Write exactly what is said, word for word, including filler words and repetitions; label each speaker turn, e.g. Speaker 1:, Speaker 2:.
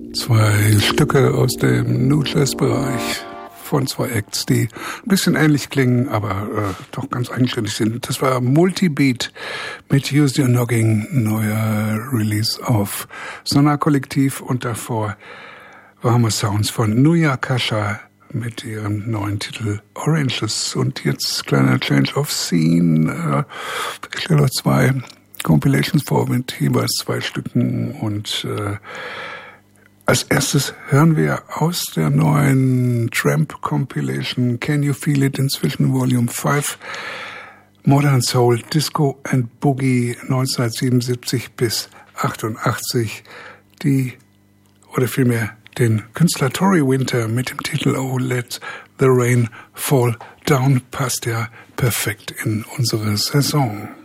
Speaker 1: Zwei Stücke aus dem New Jazz-Bereich von zwei Acts, die ein bisschen ähnlich klingen, aber äh, doch ganz eigenständig sind. Das war Multibeat mit Use Your Nogging, neuer Release auf Sonar Kollektiv, und davor warme Sounds von Nuya Kasha mit ihrem neuen Titel Oranges. Und jetzt kleiner Change of Scene. Äh, ich stelle euch zwei Compilations vor mit jeweils zwei Stücken, und äh, als erstes hören wir aus der neuen Tramp Compilation Can You Feel It, inzwischen Volume fünf, Modern Soul, Disco and Boogie neunzehnhundertsiebenundsiebzig bis achtundachtzig, die, oder vielmehr den Künstler Tory Winter mit dem Titel Oh Let the Rain Fall Down, passt ja perfekt in unsere Saison.